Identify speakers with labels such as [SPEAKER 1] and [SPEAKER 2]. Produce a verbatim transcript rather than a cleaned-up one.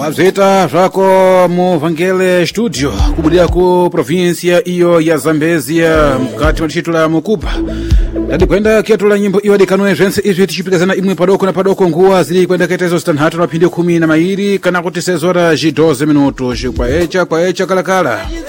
[SPEAKER 1] Wazeta zvako mu Vangele Studio kubudia ku provincia iyo ya Zambezia mkati machitula mukupa Dadi kwenda kiatula nyimbo iyo dikanune zvense izvi tichipikazana imwe padoko na padoko nguwa zili kwenda ketezo stanhatu na pindi kumi na mairi kana kuti sezora ji doze minuto kwa echa kwa echa kalakala